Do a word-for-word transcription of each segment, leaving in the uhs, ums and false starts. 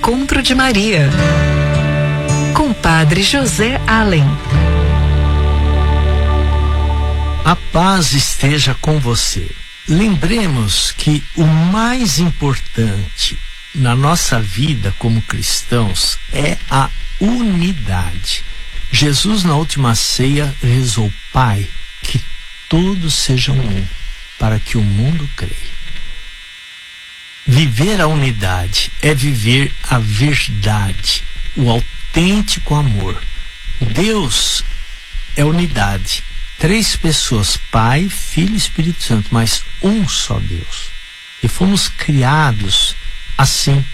Encontro de Maria, com Padre José Allen. A paz esteja com você. Lembremos que o mais importante na nossa vida como cristãos é a unidade. Jesus, na última ceia, rezou: Pai, que todos sejam um, para que o mundo creia. Viver a unidade é viver a verdade, o autêntico amor. Deus é unidade. Três pessoas, Pai, Filho e Espírito Santo, mas um só Deus. E fomos criados assim.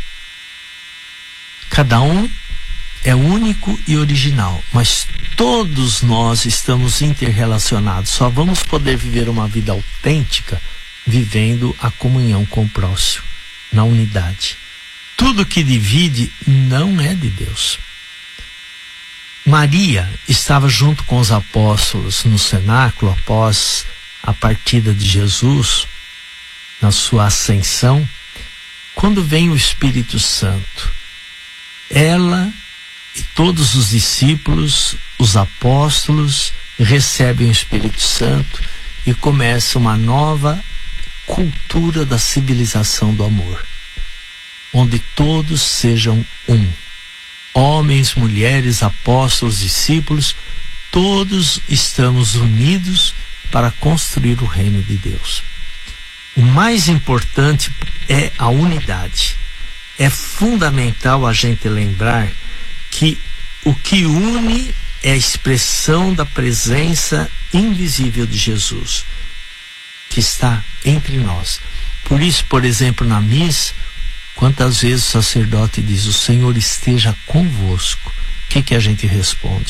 Cada um é único e original, mas todos nós estamos interrelacionados. Só vamos poder viver uma vida autêntica vivendo a comunhão com o próximo, na unidade. Tudo que divide não é de Deus. Maria estava junto com os apóstolos no cenáculo após a partida de Jesus, na sua ascensão, quando vem o Espírito Santo. Ela e todos os discípulos, os apóstolos, recebem o Espírito Santo e começa uma nova cultura da civilização do amor, onde todos sejam um. Homens, mulheres, apóstolos, discípulos, todos estamos unidos para construir o reino de Deus. O mais importante é a unidade. É fundamental a gente lembrar que o que une é a expressão da presença invisível de Jesus, que está entre nós. Por isso, por exemplo, na missa, quantas vezes o sacerdote diz: o Senhor esteja convosco. O que que a gente responde?